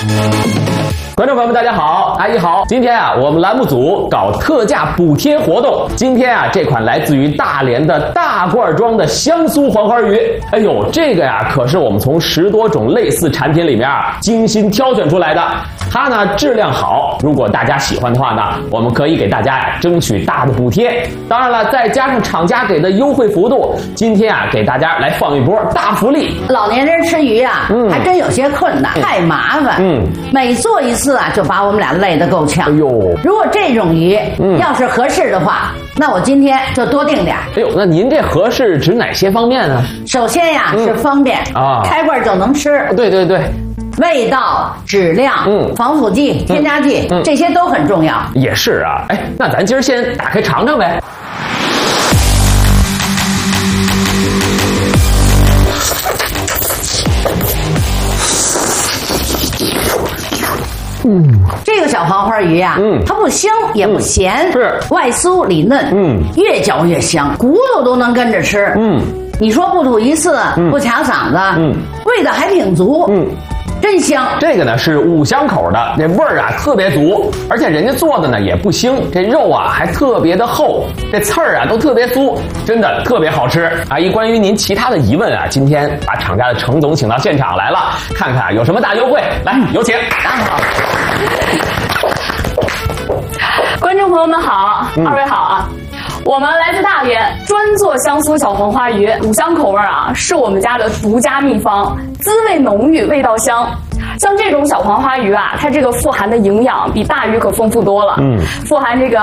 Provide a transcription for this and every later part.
观众朋友们，大家好，阿姨好。今天啊，我们栏目组搞特价补贴活动。今天啊，这款来自于大连的大罐装的香酥黄花鱼，哎呦，这个呀，可是我们从10多种类似产品里面啊精心挑选出来的。它呢质量好，如果大家喜欢的话呢，我们可以给大家呀争取大的补贴。当然了，再加上厂家给的优惠幅度，今天啊给大家来放一波大福利。 老年人吃鱼啊，还真有些困难，太麻烦。每做一次啊，就把我们俩累得够呛。哎呦，如果这种鱼要是合适的话，那我今天就多订点。 哎呦，那您这合适指哪些方面呢？ 首先呀是方便啊，开罐就能吃。 对对对。 味道、质量、防腐剂、添加剂，这些都很重要。 也是啊，哎，那咱今儿先打开尝尝呗。 这个小黄花鱼呀，它不腥也不咸，是外酥里嫩，越嚼越香，骨头都能跟着吃。你说不吐一次，不卡嗓子，味道还挺足。真香！ 这个呢是5香口的，这味儿啊特别足，而且人家做的呢也不腥，这肉啊还特别的厚，这刺儿啊都特别酥，真的特别好吃。阿姨，关于您其他的疑问啊，今天把厂家的程总请到现场来了，看看有什么大优惠。来，有请。 好。 观众朋友们好，二位好啊。我们来自大连，专做香酥小黄花鱼，5香口味啊，是我们家的独家秘方，滋味浓郁，味道香。像这种小黄花鱼啊，它这个富含的营养比大鱼可丰富多了。富含这个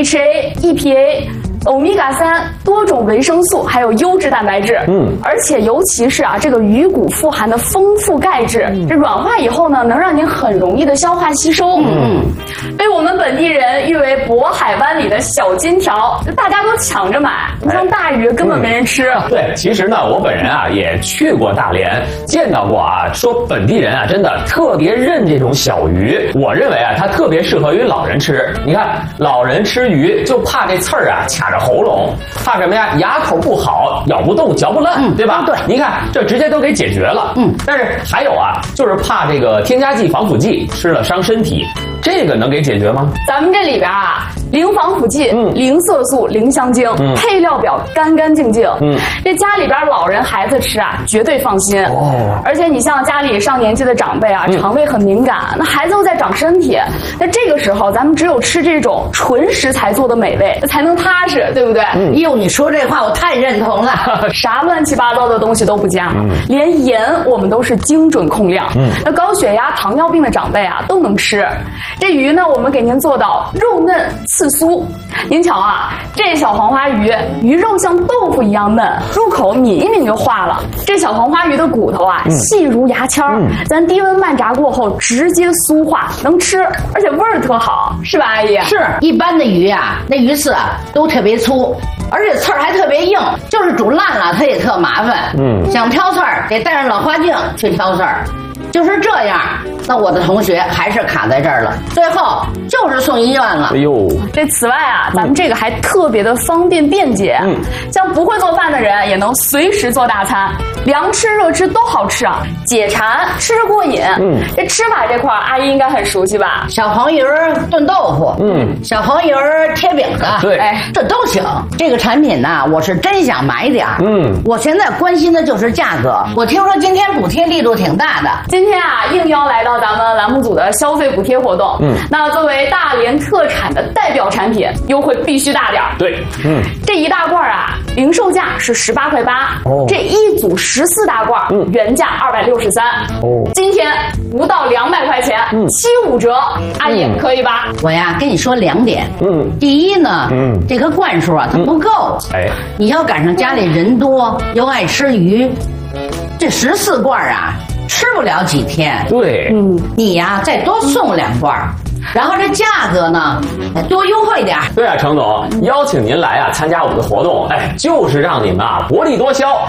DHA、EPA、欧米伽3多种维生素，还有优质蛋白质。而且尤其是啊，这个鱼骨富含的丰富钙质，这软化以后呢，能让您很容易的消化吸收。被我们本地人誉为渤海湾里的小金条，大家都抢着买。你像大鱼根本没人吃。 对，其实呢，我本人啊也去过大连，见到过啊，说本地人啊真的特别认这种小鱼。我认为啊，它特别适合于老人吃。你看，老人吃鱼就怕这刺儿啊卡着喉咙，怕什么呀？牙口不好，咬不动，嚼不烂，对吧？对，你看这直接都给解决了。但是还有啊，就是怕这个添加剂、防腐剂吃了伤身体，这个能给解决吗？ 咱们这里边啊，零防腐剂、零色素、零香精，配料表干干净净。这家里边老人孩子吃啊，绝对放心。而且你像家里上年纪的长辈啊，肠胃很敏感，那孩子又在长身体，那这个时候咱们只有吃这种纯食材做的美味，才能踏实，对不对？ 哟，你说这话我太认同了。 啥乱七八糟的东西都不加，连盐我们都是精准控量。那高血压、糖尿病的长辈啊都能吃。这鱼呢，我们给您做到肉嫩刺酥。您瞧啊，这小黄花鱼鱼肉像豆腐一样嫩，入口抿一抿就化了。这小黄花鱼的骨头啊，细如牙签儿，咱低温慢炸过后直接酥化，能吃，而且味儿特好，是吧，阿姨？ 是，一般的鱼啊，那鱼刺啊都特别粗，而且刺儿还特别硬，就是煮烂了它也特麻烦。想挑刺儿得带上老花镜去挑刺儿。就是这样，那我的同学还是卡在这儿了，最后就是送医院了。 哎呦， 这此外啊，咱们这个还特别的方便便捷，像不会做饭的人也能随时做大餐，凉吃热吃都好吃啊，解馋吃着过瘾。这吃法这块阿姨应该很熟悉吧？ 小黄鱼炖豆腐，小黄鱼贴饼子， 对， 哎，这都行。这个产品呢，我是真想买点儿。我现在关心的就是价格。我听说今天补贴力度挺大的。 今天啊，应邀来到咱们栏目组的消费补贴活动。那作为大连特产的代表产品，优惠必须大点儿。 对， 这一大罐啊，零售价是18.8块。这一组14大罐，原价263。今天不到200块钱，75折。阿姨可以吧？ 我呀，跟你说2点。第一呢，这个罐数啊，它不够。你要赶上家里人多又爱吃鱼，这14罐啊。吃不了几天， 对， 你呀再多送2罐，然后这价格呢多优惠点。 对啊，程总，邀请您来啊参加我们的活动，哎，就是让你们啊薄利多销，